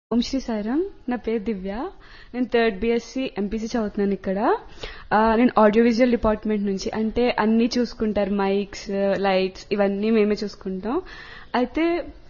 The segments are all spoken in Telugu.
ఓం శ్రీ సాయిరామ్. నా పేరు దివ్య. నేను 3rd BSc MPC చదువుతున్నాను ఇక్కడ. నేను ఆడియో విజువల్ డిపార్ట్మెంట్ నుంచి. అంటే అన్నీ చూసుకుంటారు, మైక్స్, లైట్స్, ఇవన్నీ మేమే చూసుకుంటాం. అయితే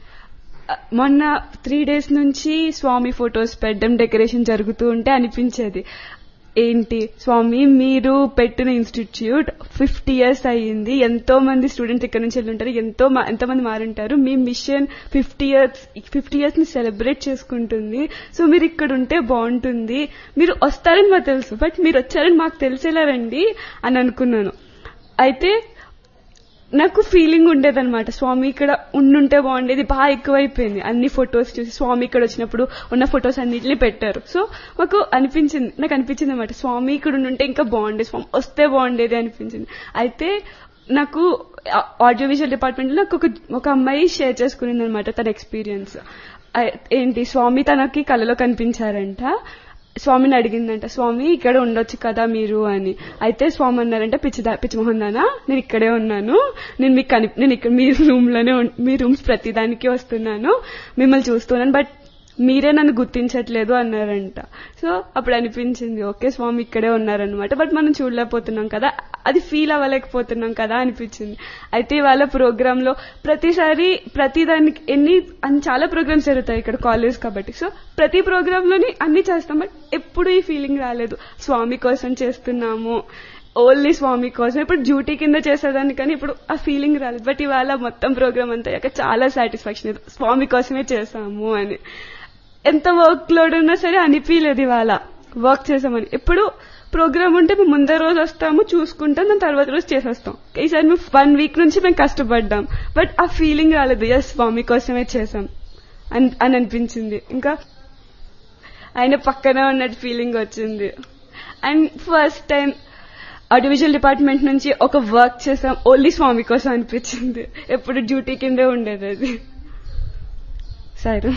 మొన్న 3 days నుంచి స్వామి ఫొటోస్ పెట్టడం, డెకరేషన్ జరుగుతూ ఉంటే అనిపించేది, ఏంటి స్వామి మీరు పెట్టిన ఇన్స్టిట్యూట్ 50 years అయ్యింది, ఎంతో మంది స్టూడెంట్స్ ఇక్కడ నుంచి వెళ్ళుంటారు, ఎంతమంది మారుంటారు, మీ మిషన్ 50 years ని సెలబ్రేట్ చేసుకుంటుంది. సో మీరు ఇక్కడ ఉంటే బాగుంటుంది, మీరు వస్తారని మాకు తెలుసు, బట్ మీరు వచ్చారని మాకు తెలిసేలా రండి అని అనుకున్నాను. అయితే నాకు ఫీలింగ్ ఉండేదన్నమాట, స్వామి ఇక్కడ ఉండుంటే బాగుండేది. బాగా ఎక్కువైపోయింది, అన్ని ఫొటోస్ చూసి స్వామి ఇక్కడ వచ్చినప్పుడు ఉన్న ఫొటోస్ అన్నిటిని పెట్టారు. సో నాకు అనిపించింది అనమాట, స్వామి ఇక్కడ ఉండుంటే ఇంకా బాగుండేది, స్వామి వస్తే బాగుండేది అనిపించింది. అయితే నాకు ఆడియో విజువల్ డిపార్ట్మెంట్ లో నాకు ఒక అమ్మాయి షేర్ చేసుకునింది అనమాట తన ఎక్స్పీరియన్స్. ఏంటి, స్వామి తనకి కలలో కనిపించారంట. స్వామిని అడిగిందంట, స్వామి ఇక్కడ ఉండొచ్చు కదా మీరు అని. అయితే స్వామి అన్నారంట, పిచ్చిమోహన్ దానా, నేను ఇక్కడే ఉన్నాను, నేను ఇక్కడ మీ రూమ్స్ ప్రతిదానికి వస్తున్నాను, మిమ్మల్ని చూస్తున్నాను, బట్ మీరే నన్ను గుర్తించట్లేదు అన్నారంట. సో అప్పుడు అనిపించింది, ఓకే స్వామి ఇక్కడే ఉన్నారనమాట, బట్ మనం చూడలేకపోతున్నాం కదా, అది ఫీల్ అవ్వలేకపోతున్నాం కదా అనిపించింది. అయితే ఇవాళ ప్రోగ్రామ్ లో ప్రతిదానికి చాలా ప్రోగ్రామ్స్ జరుగుతాయి ఇక్కడ కాలేజ్ కాబట్టి. సో ప్రతి ప్రోగ్రామ్ లోని అన్ని చేస్తాం, బట్ ఎప్పుడు ఈ ఫీలింగ్ రాలేదు, స్వామి కోసం చేస్తున్నాము, ఓన్లీ స్వామి కోసం. ఇప్పుడు డ్యూటీ కింద చేసేదాన్ని, కానీ ఇప్పుడు ఆ ఫీలింగ్ రాలేదు. బట్ ఇవాళ మొత్తం ప్రోగ్రామ్ అంతా చాలా సాటిస్ఫాక్షన్, స్వామి కోసమే చేశాము అని. ఎంత వర్క్ లోడ్ ఉన్నా సరే అనిపించలేదు ఇవాళ వర్క్ చేసామని. ఎప్పుడు ప్రోగ్రామ్ ఉంటే మేము ముందే రోజు వస్తాము, చూసుకుంటాం, దాని తర్వాత రోజు చేసేస్తాం. ఈసారి మేము 1 week నుంచి మేము కష్టపడ్డాం, బట్ ఆ ఫీలింగ్ రాలేదు, ఎస్ స్వామి కోసమే చేసాం అని అనిపించింది. ఇంకా ఆయన పక్కనే ఉన్నట్టు ఫీలింగ్ వచ్చింది. And first time audio visual department నుంచి ఒక వర్క్ చేసాం ఓన్లీ స్వామి కోసం అనిపించింది. ఎప్పుడు డ్యూటీ కిందే ఉండేది అది. సరే.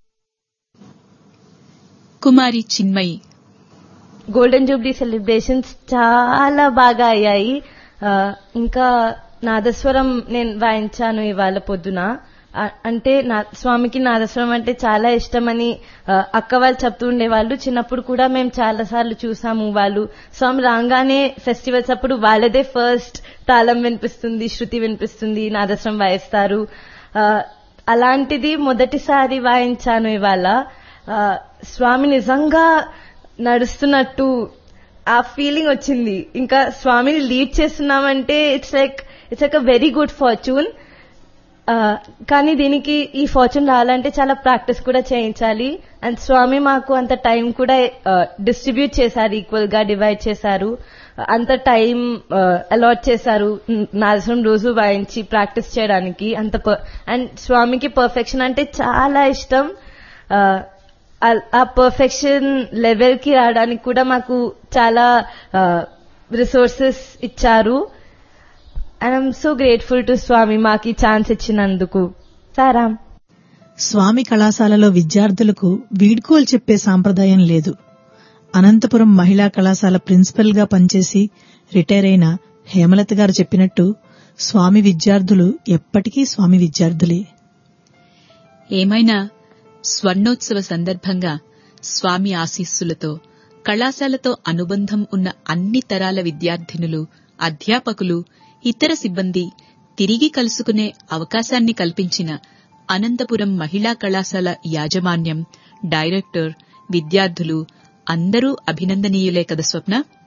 కుమారి చిన్మయి. గోల్డెన్ జూబ్లీ సెలబ్రేషన్స్ చాలా బాగా అయ్యాయి. ఇంకా నాదస్వరం నేను వాయించాను ఇవాళ పొద్దున. అంటే స్వామికి నాదస్వరం అంటే చాలా ఇష్టమని అక్క వాళ్ళు చెప్తూ ఉండేవాళ్ళు. చిన్నప్పుడు కూడా మేము చాలా సార్లు చూసాము. వాళ్ళు స్వామి రాగానే ఫెస్టివల్స్ అప్పుడు వాళ్ళదే ఫస్ట్ తాళం వినిపిస్తుంది, శృతి వినిపిస్తుంది, నాదస్వరం వాయిస్తారు. అలాంటిది మొదటిసారి వాయించాను ఇవాళ. స్వామి నిజంగా నడుస్తున్నట్టు ఆ ఫీలింగ్ వచ్చింది. ఇంకా స్వామిని లీడ్ చేస్తున్నామంటే it's like a very good fortune. కానీ దీనికి ఈ ఫార్చ్యూన్ రావాలంటే చాలా ప్రాక్టీస్ కూడా చేయించాలి. అండ్ స్వామి మాకు అంత టైం కూడా డిస్ట్రిబ్యూట్ చేశారు, ఈక్వల్ గా డివైడ్ చేశారు, అంత టైం అలాట్ చేశారు నాదస్వరం రోజు వాయించి ప్రాక్టీస్ చేయడానికి. అండ్ స్వామికి పర్ఫెక్షన్ అంటే చాలా ఇష్టం. ఆ పర్ఫెక్షన్ లెవెల్ కి రావడానికి కూడా మాకు చాలా రిసోర్సెస్ ఇచ్చారు. And I'm so grateful to స్వామి మాకు ఈ ఛాన్స్ ఇచ్చినందుకు. సారామ్. స్వామి కళాశాలలో విద్యార్థులకు వీడ్కోలు చెప్పే సాంప్రదాయం లేదు. అనంతపురం మహిళా కళాశాల ప్రిన్సిపల్ గా పనిచేసి రిటైర్ అయిన హేమలత గారు చెప్పినట్టు స్వామి విద్యార్థులు ఎప్పటికీ స్వామి విద్యార్థులే. ఏమైనా స్వర్ణోత్సవ సందర్భంగా స్వామి ఆశీస్సులతో కళాశాలతో అనుబంధం ఉన్న అన్ని తరాల విద్యార్థినులు, అధ్యాపకులు, ఇతర సిబ్బంది తిరిగి కలుసుకునే అవకాశాన్ని కల్పించిన అనంతపురం మహిళా కళాశాల యాజమాన్యం, డైరెక్టర్, విద్యార్థులు అందరూ అభినందనీయులే కదా స్వప్న.